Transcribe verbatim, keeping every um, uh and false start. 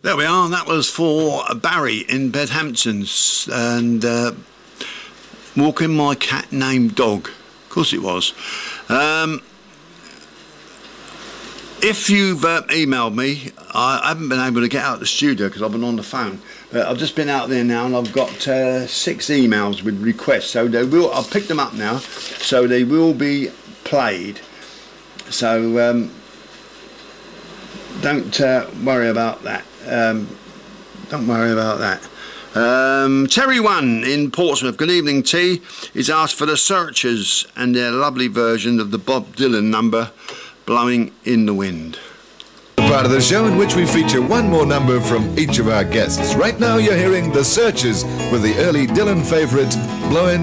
There we are. That was for Barry in Bedhamptons and uh, Walking My Cat Named Dog. Of course it was. Um, if you've uh, emailed me, I haven't been able to get out of the studio because I've been on the phone. But I've just been out there now and I've got uh, six emails with requests. So they will. I'll pick them up now. So they will be played. So um, don't uh, worry about that. Um, don't worry about that. Um, Terry One in Portsmouth, good evening T, he's asked for the Searchers and their lovely version of the Bob Dylan number Blowing in the Wind. Part of the show in which we feature one more number from each of our guests. Right now you're hearing the Searchers with the early Dylan favourite Blowing